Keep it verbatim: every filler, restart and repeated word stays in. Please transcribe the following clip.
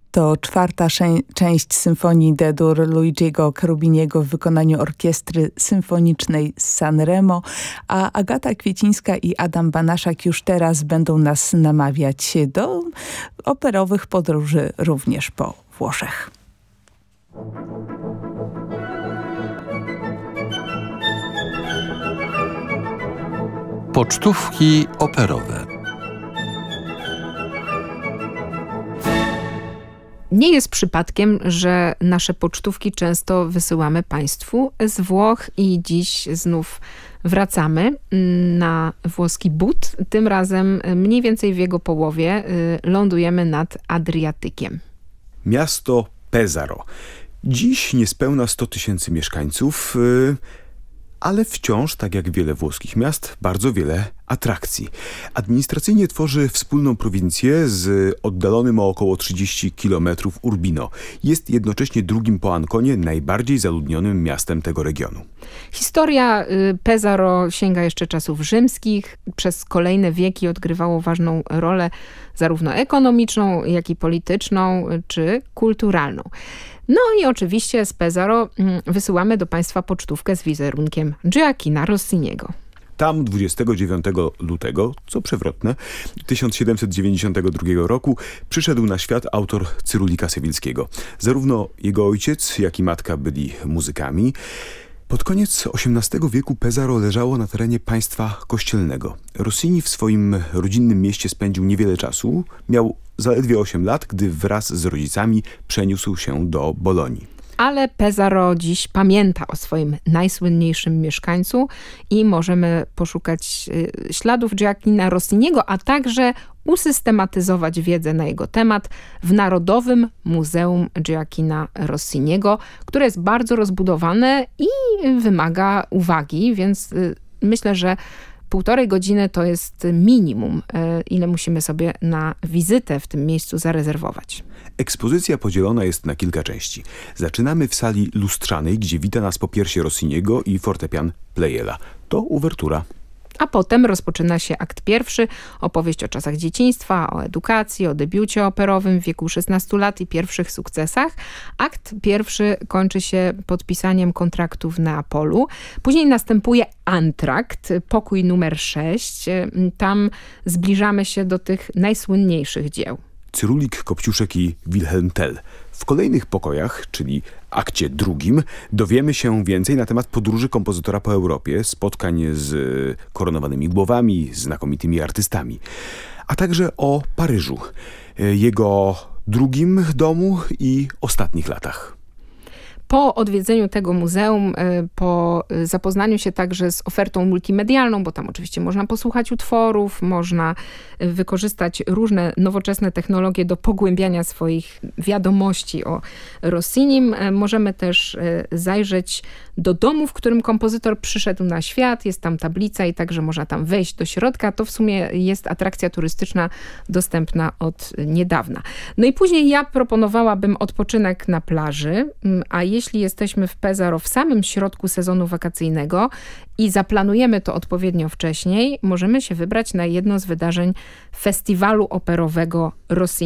To czwarta sze- część symfonii D-dur Luigiego Cherubiniego w wykonaniu orkiestry symfonicznej z Sanremo, a Agata Kwiecińska i Adam Banaszak już teraz będą nas namawiać do operowych podróży również po Włoszech. Pocztówki operowe. Nie jest przypadkiem, że nasze pocztówki często wysyłamy Państwu z Włoch i dziś znów wracamy na włoski but. Tym razem mniej więcej w jego połowie lądujemy nad Adriatykiem. Miasto Pesaro. Dziś niespełna sto tysięcy mieszkańców, yy, ale wciąż, tak jak wiele włoskich miast, bardzo wiele atrakcji. Administracyjnie tworzy wspólną prowincję z oddalonym o około trzydzieści kilometrów Urbino. Jest jednocześnie drugim po Anconie najbardziej zaludnionym miastem tego regionu. Historia Pesaro sięga jeszcze czasów rzymskich. Przez kolejne wieki odgrywało ważną rolę zarówno ekonomiczną, jak i polityczną czy kulturalną. No i oczywiście z Pesaro wysyłamy do Państwa pocztówkę z wizerunkiem Gioachina Rossiniego. Tam dwudziestego dziewiątego lutego, co przewrotne, tysiąc siedemset dziewięćdziesiątego drugiego roku przyszedł na świat autor Cyrulika Sewilskiego. Zarówno jego ojciec, jak i matka byli muzykami. Pod koniec osiemnastego wieku Pesaro leżało na terenie państwa kościelnego. Rossini w swoim rodzinnym mieście spędził niewiele czasu. Miał zaledwie osiem lat, gdy wraz z rodzicami przeniósł się do Bolonii. Ale Pesaro dziś pamięta o swoim najsłynniejszym mieszkańcu i możemy poszukać śladów Gioachina Rossiniego, a także usystematyzować wiedzę na jego temat w Narodowym Muzeum Gioachina Rossiniego, które jest bardzo rozbudowane i wymaga uwagi, więc myślę, że półtorej godziny to jest minimum, ile musimy sobie na wizytę w tym miejscu zarezerwować. Ekspozycja podzielona jest na kilka części. Zaczynamy w sali lustrzanej, gdzie wita nas popiersie Rossiniego i fortepian Pleyela. To uwertura. A potem rozpoczyna się akt pierwszy, opowieść o czasach dzieciństwa, o edukacji, o debiucie operowym w wieku szesnastu lat i pierwszych sukcesach. Akt pierwszy kończy się podpisaniem kontraktu w Neapolu. Później następuje antrakt, pokój numer sześć. Tam zbliżamy się do tych najsłynniejszych dzieł. Cyrulik, Kopciuszek i Wilhelm Tell. W kolejnych pokojach, czyli akcie drugim, dowiemy się więcej na temat podróży kompozytora po Europie, spotkań z koronowanymi głowami, znakomitymi artystami, a także o Paryżu, jego drugim domu i ostatnich latach. Po odwiedzeniu tego muzeum, po zapoznaniu się także z ofertą multimedialną, bo tam oczywiście można posłuchać utworów, można wykorzystać różne nowoczesne technologie do pogłębiania swoich wiadomości o Rossinim. Możemy też zajrzeć do domu, w którym kompozytor przyszedł na świat. Jest tam tablica i także można tam wejść do środka. To w sumie jest atrakcja turystyczna dostępna od niedawna. No i później ja proponowałabym odpoczynek na plaży, a jeśli jesteśmy w Pesaro w samym środku sezonu wakacyjnego i zaplanujemy to odpowiednio wcześniej, możemy się wybrać na jedno z wydarzeń festiwalu operowego Rossini.